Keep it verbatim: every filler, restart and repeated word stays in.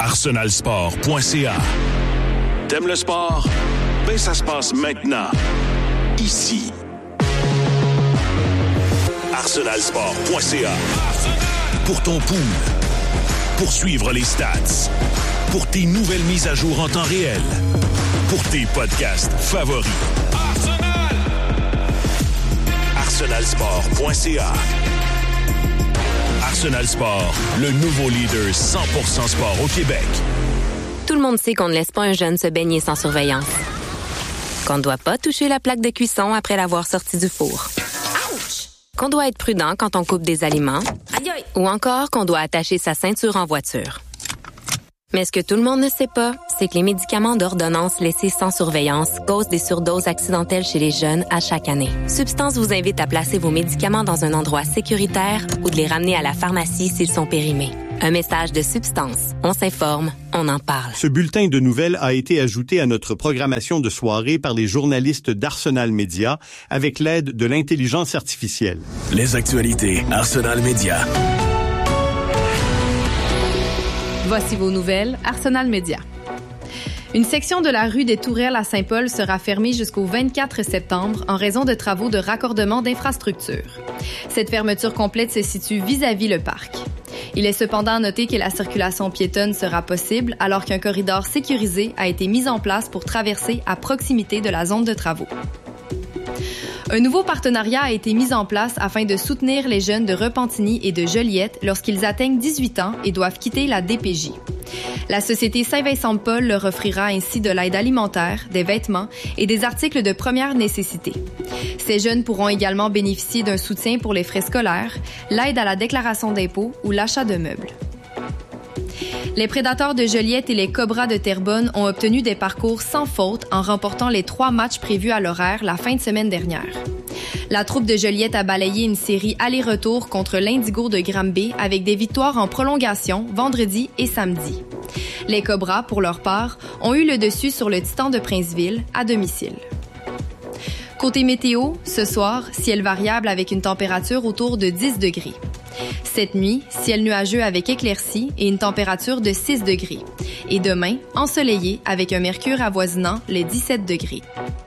arsenal sport point c a. T'aimes le sport? Ben ça se passe maintenant. Ici. arsenal sport point c a. Pour ton pool. Pour suivre les stats. Pour tes nouvelles mises à jour en temps réel. Pour tes podcasts favoris. Arsenal! arsenal sport point c a. Arsenal Sport, le nouveau leader cent pour cent sport au Québec. Tout le monde sait qu'on ne laisse pas un jeune se baigner sans surveillance. Qu'on ne doit pas toucher la plaque de cuisson après l'avoir sorti du four. Ouch! Qu'on doit être prudent quand on coupe des aliments. Aïe aïe! Ou encore qu'on doit attacher sa ceinture en voiture. Mais ce que tout le monde ne sait pas, c'est que les médicaments d'ordonnance laissés sans surveillance causent des surdoses accidentelles chez les jeunes à chaque année. Substance vous invite à placer vos médicaments dans un endroit sécuritaire ou de les ramener à la pharmacie s'ils sont périmés. Un message de Substance. On s'informe, on en parle. Ce bulletin de nouvelles a été ajouté à notre programmation de soirée par les journalistes d'Arsenal Média avec l'aide de l'intelligence artificielle. Les actualités Arsenal Média. Voici vos nouvelles, Arsenal Média. Une section de la rue des Tourelles à Saint-Paul sera fermée jusqu'au vingt-quatre septembre en raison de travaux de raccordement d'infrastructures. Cette fermeture complète se situe vis-à-vis le parc. Il est cependant à noter que la circulation piétonne sera possible alors qu'un corridor sécurisé a été mis en place pour traverser à proximité de la zone de travaux. Un nouveau partenariat a été mis en place afin de soutenir les jeunes de Repentigny et de Joliette lorsqu'ils atteignent dix-huit ans et doivent quitter la D P J. La société Saint-Vincent-de-Paul leur offrira ainsi de l'aide alimentaire, des vêtements et des articles de première nécessité. Ces jeunes pourront également bénéficier d'un soutien pour les frais scolaires, l'aide à la déclaration d'impôts ou l'achat de meubles. Les Prédateurs de Joliette et les Cobras de Terrebonne ont obtenu des parcours sans faute en remportant les trois matchs prévus à l'horaire la fin de semaine dernière. La troupe de Joliette a balayé une série aller-retour contre l'Indigo de Granby avec des victoires en prolongation vendredi et samedi. Les Cobras, pour leur part, ont eu le dessus sur le Titan de Princeville à domicile. Côté météo, ce soir, ciel variable avec une température autour de dix degrés. Cette nuit, ciel nuageux avec éclaircies et une température de six degrés. Et demain, ensoleillé avec un mercure avoisinant les dix-sept degrés.